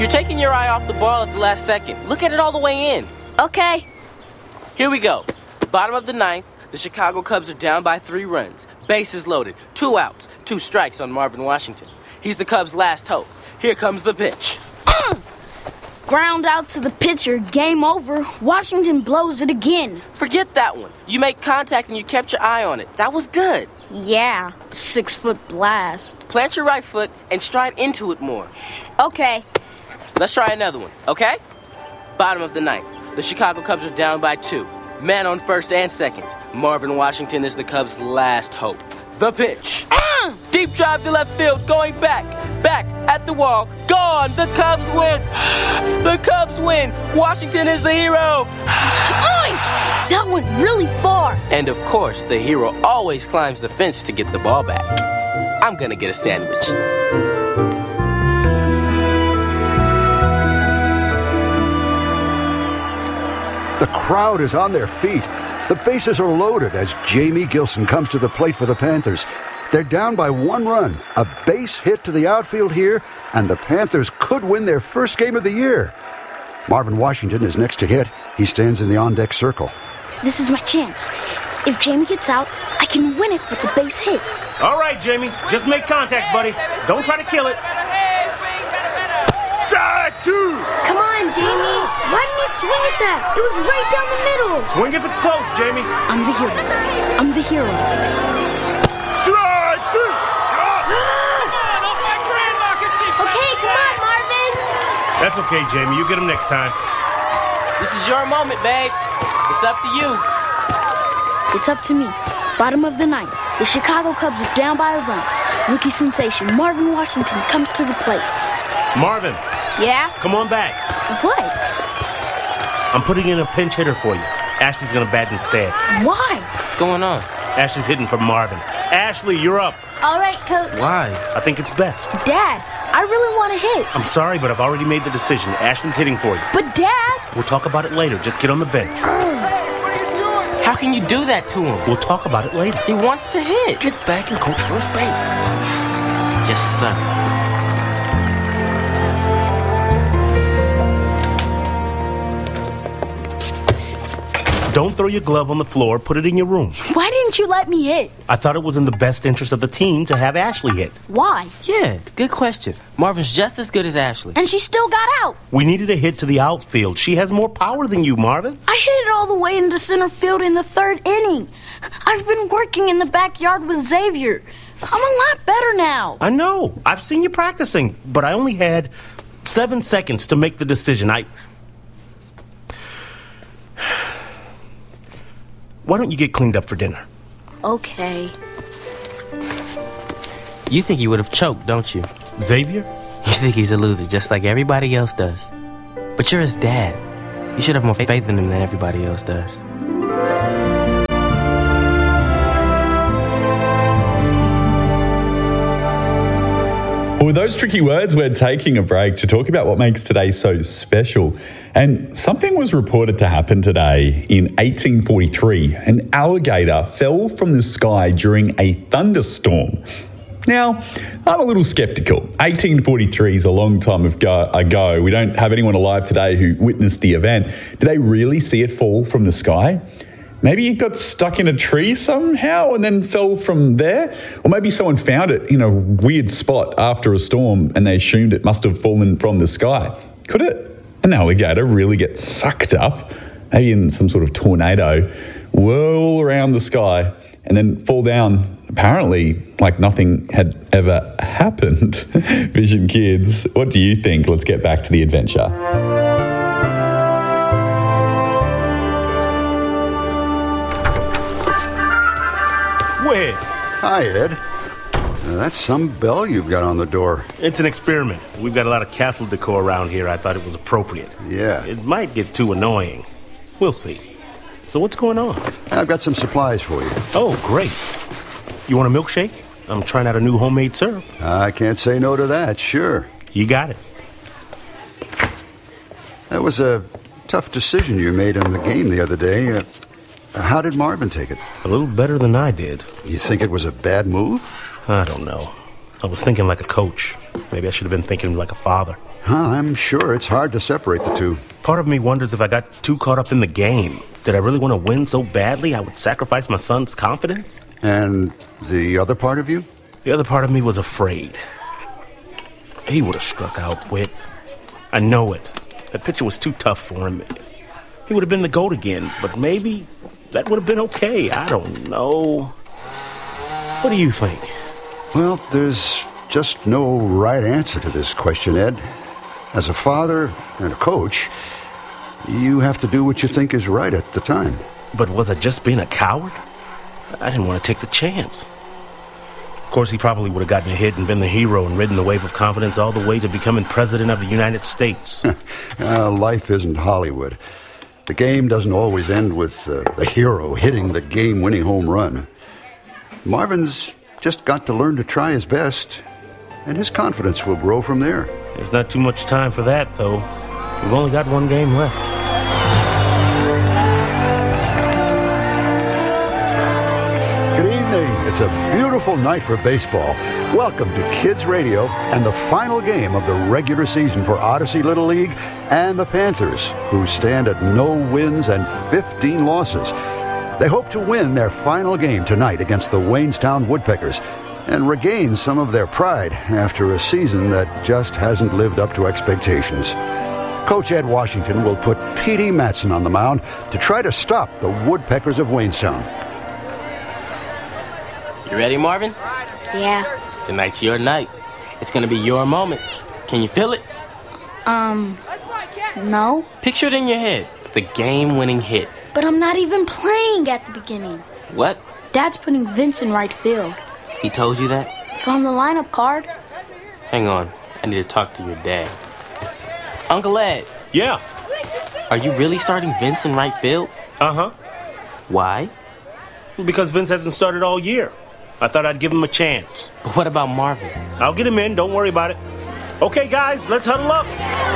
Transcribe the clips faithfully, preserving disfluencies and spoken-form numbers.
You're taking your eye off the ball at the last second. Look at it all the way in. Okay. Here we go. Bottom of the ninth, the Chicago Cubs are down by three runs. Bases loaded, two outs, two strikes on Marvin Washington. He's the Cubs' last hope. Here comes the pitch. Mm. Ground out to the pitcher, game over. Washington blows it again. Forget that one. You make contact and you kept your eye on it. That was good. Yeah, six-foot blast. Plant your right foot and stride into it more. Okay. Let's try another one, okay? Bottom of the ninth. The Chicago Cubs are down by two. Man on first and second. Marvin Washington is the Cubs' last hope. The pitch. Mm. Deep drive to left field, going back. Back at the wall. Gone. The Cubs win. The Cubs win. Washington is the hero. Oink! That went really far. And of course, the hero always climbs the fence to get the ball back. I'm gonna get a sandwich. The crowd is on their feet. The bases are loaded as Jamie Gilson comes to the plate for the Panthers. They're down by one run. A base hit to the outfield here, and the Panthers could win their first game of the year. Marvin Washington is next to hit. He stands in the on-deck circle. This is my chance. If Jamie gets out, I can win it with the base hit. All right, Jamie. Just make contact, buddy. Don't try to kill it. Strike two! Come on, Jamie. Why didn't he swing at that? It was right down the middle. Swing if it's close, Jamie. I'm the hero. I'm the hero. Strike two! Okay, come on, Marvin. That's okay, Jamie. You get him next time. This is your moment, babe. It's up to you. It's up to me. Bottom of the ninth. The Chicago Cubs are down by a run. Rookie sensation Marvin Washington comes to the plate. Marvin. Yeah? Come on back. What? I'm putting in a pinch hitter for you. Ashley's gonna bat instead. Why? What's going on? Ashley's hitting for Marvin. Ashley, you're up. All right, Coach. Why? I think it's best. Dad, I really want to hit. I'm sorry, but I've already made the decision. Ashley's hitting for you. But Dad! We'll talk about it later. Just get on the bench. How can you do that to him? We'll talk about it later. He wants to hit. Get back and coach first base. Yes, sir. Don't throw your glove on the floor. Put it in your room. Why didn't you let me hit? I thought it was in the best interest of the team to have Ashley hit. Why? Yeah, good question. Marvin's just as good as Ashley. And she still got out. We needed a hit to the outfield. She has more power than you, Marvin. I hit it all the way into center field in the third inning. I've been working in the backyard with Xavier. I'm a lot better now. I know. I've seen you practicing, but I only had seven seconds to make the decision. I... Why don't you get cleaned up for dinner? Okay. You think he would have choked, don't you? Xavier? You think he's a loser just like everybody else does. But you're his dad. You should have more faith in him than everybody else does. Well, with those tricky words, we're taking a break to talk about what makes today so special. And something was reported to happen today in eighteen forty-three. An alligator fell from the sky during a thunderstorm. Now, I'm a little skeptical. eighteen forty-three is a long time ago. We don't have anyone alive today who witnessed the event. Did they really see it fall from the sky? Maybe it got stuck in a tree somehow and then fell from there. Or maybe someone found it in a weird spot after a storm and they assumed it must have fallen from the sky. Could it, an alligator really get sucked up, maybe in some sort of tornado, whirl around the sky and then fall down, apparently like nothing had ever happened? Vision Kids, what do you think? Let's get back to the adventure. Wait. Hi, Ed. Now, that's some bell you've got on the door. It's an experiment. We've got a lot of castle decor around here. I thought it was appropriate. Yeah. It might get too annoying. We'll see. So what's going on? I've got some supplies for you. Oh, great. You want a milkshake? I'm trying out a new homemade syrup. I can't say no to that, sure. You got it. That was a tough decision you made in the game the other day. Uh, how did Marvin take it? A little better than I did. You think it was a bad move? I don't know. I was thinking like a coach. Maybe I should have been thinking like a father. Huh, I'm sure it's hard to separate the two. Part of me wonders if I got too caught up in the game. Did I really want to win so badly I would sacrifice my son's confidence? And the other part of you? The other part of me was afraid. He would have struck out, Whit. I know it. That pitcher was too tough for him. He would have been the GOAT again, but maybe that would have been okay. I don't know. What do you think? Well, there's just no right answer to this question, Ed. As a father and a coach, you have to do what you think is right at the time. But was I just being a coward? I didn't want to take the chance. Of course, he probably would have gotten a hit and been the hero and ridden the wave of confidence all the way to becoming president of the United States. uh, life isn't Hollywood. The game doesn't always end with uh, the hero hitting the game-winning home run. Marvin's just got to learn to try his best, and his confidence will grow from there. There's not too much time for that, though. We've only got one game left. Good evening. It's a beautiful night for baseball. Welcome to Kids Radio and the final game of the regular season for Odyssey Little League and the Panthers, who stand at no wins and fifteen losses. They hope to win their final game tonight against the Waynstown Woodpeckers and regain some of their pride after a season that just hasn't lived up to expectations. Coach Ed Washington will put Petey Matson on the mound to try to stop the Woodpeckers of Waynstown. You ready, Marvin? Yeah. Tonight's your night. It's gonna be your moment. Can you feel it? Um, no. Picture it in your head. The game-winning hit. But I'm not even playing at the beginning. What? Dad's putting Vince in right field. He told you that? It's on the lineup card. Hang on. I need to talk to your dad. Uncle Ed. Yeah. Are you really starting Vince in right field? Uh-huh. Why? Because Vince hasn't started all year. I thought I'd give him a chance. But what about Marvin? I'll get him in. Don't worry about it. Okay, guys, let's huddle up.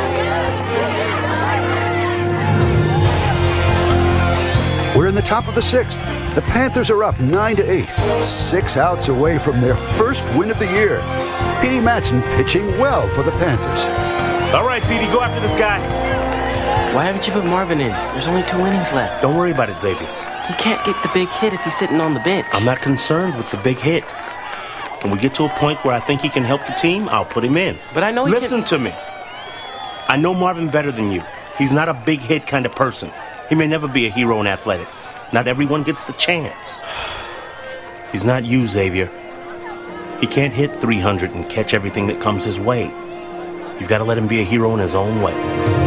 We're in the top of the sixth. The Panthers are up nine to eight, six outs away from their first win of the year. Petey Matson pitching well for the Panthers. All right, Petey, go after this guy. Why haven't you put Marvin in? There's only two innings left. Don't worry about it, Xavier. He can't get the big hit if he's sitting on the bench. I'm not concerned with the big hit. When we get to a point where I think he can help the team, I'll put him in. But I know he Listen can... to me. I know Marvin better than you. He's not a big hit kind of person. He may never be a hero in athletics. Not everyone gets the chance. He's not you, Xavier. He can't hit three hundred and catch everything that comes his way. You've got to let him be a hero in his own way.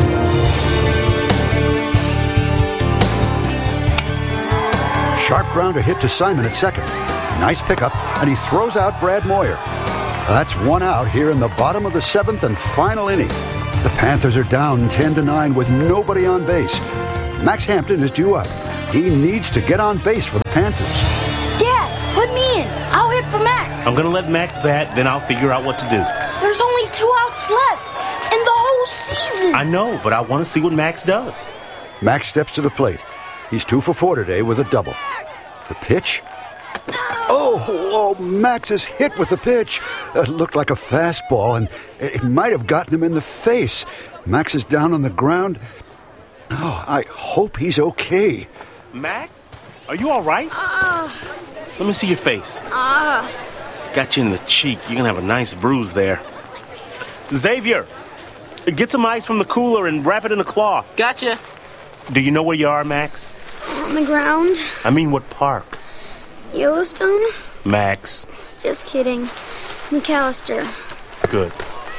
Sharp grounder hit to Simon at second. Nice pickup, and he throws out Brad Moyer. That's one out here in the bottom of the seventh and final inning. The Panthers are down ten to nine with nobody on base. Max Hampton is due up. He needs to get on base for the Panthers. Dad, put me in. I'll hit for Max. I'm going to let Max bat, then I'll figure out what to do. There's only two outs left in the whole season. I know, but I want to see what Max does. Max steps to the plate. He's two for four today with a double. The pitch? Oh, oh, Max is hit with the pitch. It looked like a fastball, and it might have gotten him in the face. Max is down on the ground. Oh, I hope he's okay. Max? Are you all right? Uh, Let me see your face. uh, Got you in the cheek. You're going to have a nice bruise there. Xavier, get some ice from the cooler and wrap it in a cloth. Gotcha. Do you know where you are, Max? On the ground. I mean, what park? Yellowstone? Max. Just kidding. McAllister. Good.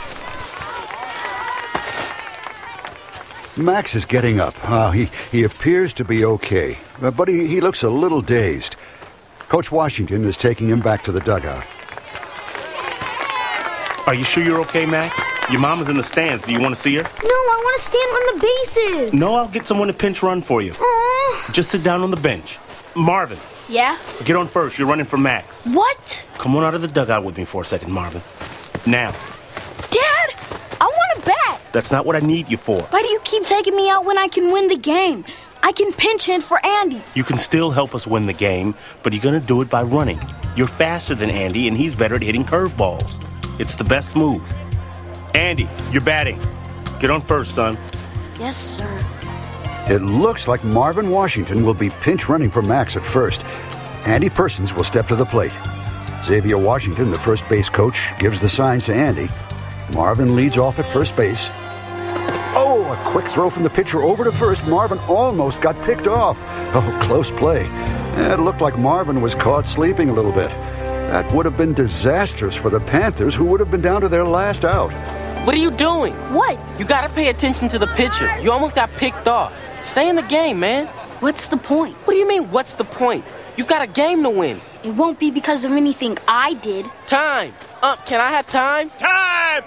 Max is getting up. Uh, he, he appears to be okay, but he, he looks a little dazed. Coach Washington is taking him back to the dugout. Are you sure you're okay, Max? Your mom is in the stands. Do you want to see her? No, I want to stand on the bases. No, I'll get someone to pinch run for you. Aww. Just sit down on the bench. Marvin, yeah? get on first. You're running for Max. What? Come on out of the dugout with me for a second, Marvin. Now. Dad, I want to bat. That's not what I need you for. Why do you keep taking me out when I can win the game? I can pinch hit for Andy. You can still help us win the game, but you're going to do it by running. You're faster than Andy, and he's better at hitting curveballs. It's the best move. Andy, you're batting. Get on first, son. Yes, sir. It looks like Marvin Washington will be pinch running for Max at first. Andy Persons will step to the plate. Xavier Washington, the first base coach, gives the signs to Andy. Marvin leads off at first base. Oh, a quick throw from the pitcher over to first. Marvin almost got picked off. Oh, close play. It looked like Marvin was caught sleeping a little bit. That would have been disastrous for the Panthers, who would have been down to their last out. What are you doing? What? You gotta pay attention to the pitcher. You almost got picked off. Stay in the game, man. What's the point? What do you mean, what's the point? You've got a game to win. It won't be because of anything I did. Time. Uh, can I have time? Time!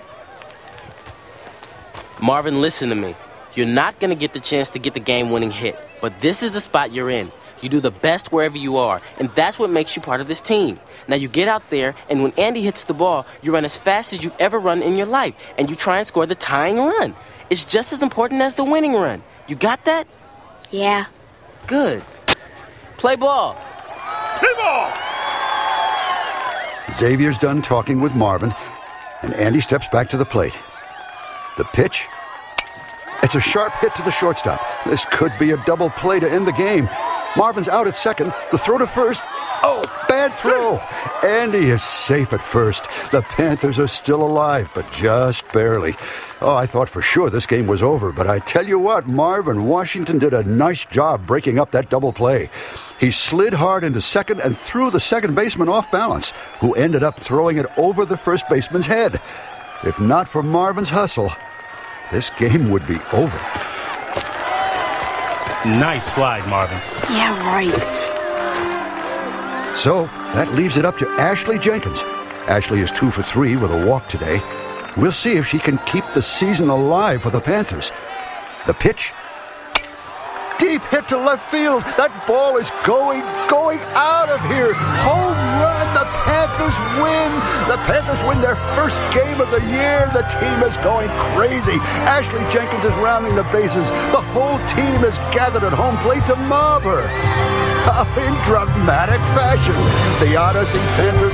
Marvin, listen to me. You're not gonna get the chance to get the game-winning hit, but this is the spot you're in. You do the best wherever you are, and that's what makes you part of this team. Now you get out there, and when Andy hits the ball, you run as fast as you've ever run in your life, and you try and score the tying run. It's just as important as the winning run. You got that? Yeah. Good. Play ball. Play ball! Xavier's done talking with Marvin, and Andy steps back to the plate. The pitch? It's a sharp hit to the shortstop. This could be a double play to end the game. Marvin's out at second. The throw to first. Oh, bad throw. Andy is safe at first. The Panthers are still alive, but just barely. Oh, I thought for sure this game was over, but I tell you what, Marvin Washington did a nice job breaking up that double play. He slid hard into second and threw the second baseman off balance, who ended up throwing it over the first baseman's head. If not for Marvin's hustle, this game would be over. Nice slide, Marvin. Yeah, right. So, that leaves it up to Ashley Jenkins. Ashley is two for three with a walk today. We'll see if she can keep the season alive for the Panthers. The pitch. Deep hit to left field. That ball is going, going out of here. Home run. The Panthers win. The Panthers win their first game of the year. The team is going crazy. Ashley Jenkins is rounding the bases. The whole team is gathered at home plate to mob her. In dramatic fashion, the Odyssey Panthers